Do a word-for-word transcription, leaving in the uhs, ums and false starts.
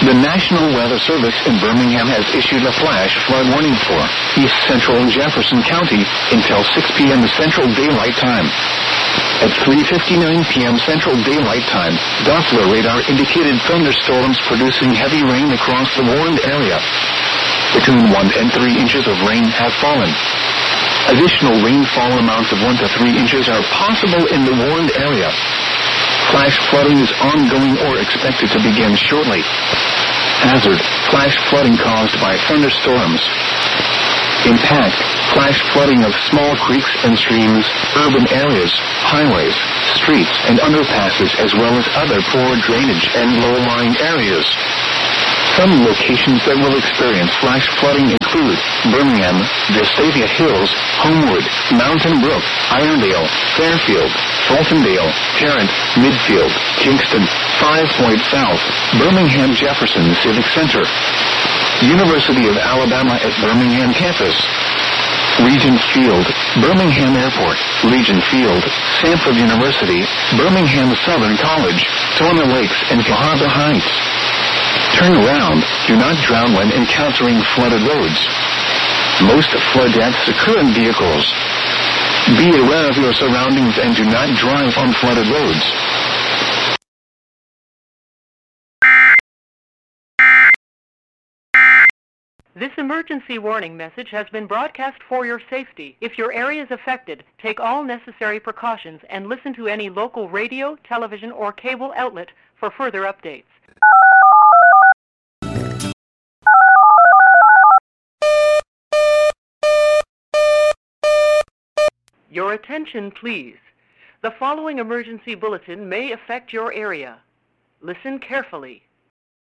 The National Weather Service in Birmingham has issued a flash flood warning for East Central and Jefferson County until six p.m. Central Daylight Time. At three fifty-nine p.m. Central Daylight Time, Doppler radar indicated thunderstorms producing heavy rain across the warned area. Between one and three inches of rain have fallen. Additional rainfall amounts of one to three inches are possible in the warned area. Flash flooding is ongoing or expected to begin shortly. Hazard: flash flooding caused by thunderstorms. Impact: flash flooding of small creeks and streams, urban areas, highways, streets, and underpasses, as well as other poor drainage and low-lying areas. Some locations that will experience flash flooding include Birmingham, Vestavia Hills, Homewood, Mountain Brook, Irondale, Fairfield, Fultondale, Tarrant, Midfield, Kingston, Five Point South, Birmingham Jefferson Civic Center, University of Alabama at Birmingham campus, Regent Field, Birmingham Airport, Regent Field, Samford University, Birmingham Southern College, Tona Lakes, and Cahaba Heights. Turn around. Do not drown when encountering flooded roads. Most flood deaths occur in vehicles. Be aware of your surroundings and do not drive on flooded roads. This emergency warning message has been broadcast for your safety. If your area is affected, take all necessary precautions and listen to any local radio, television, or cable outlet for further updates. Your attention, please. The following emergency bulletin may affect your area. Listen carefully.